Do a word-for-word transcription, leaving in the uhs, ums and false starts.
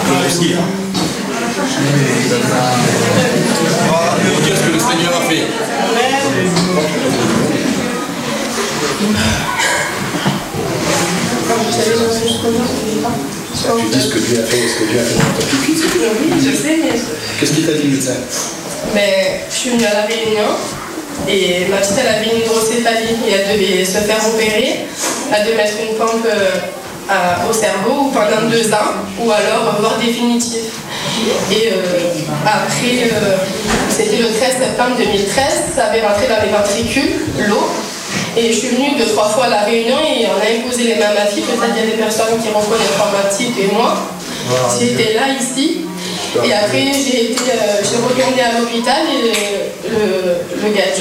Qu'est-ce que le Seigneur a fait? Tu dis ce que Dieu a fait, ce que Dieu a fait dans ta vie. Oui, je sais, mais... Qu'est-ce qu'il t'a dit, le médecin? Mais je suis venue à La Réunion et ma petite elle avait une hydrocéphalie et elle devait se faire opérer. Elle devait mettre une pompe euh, à, au cerveau pendant deux ans ou alors mort définitive. Et euh, après, euh, c'était le treize septembre deux mille treize, ça avait rentré dans les ventricules, l'eau. Et je suis venue deux, trois fois à La Réunion et on a imposé les mains à ma fille. Peut-être qu'il y a des personnes qui reconnaissent ma petite et moi. J'étais là, ici. Et après, j'ai été, euh, j'ai retourné à l'hôpital et le, le gars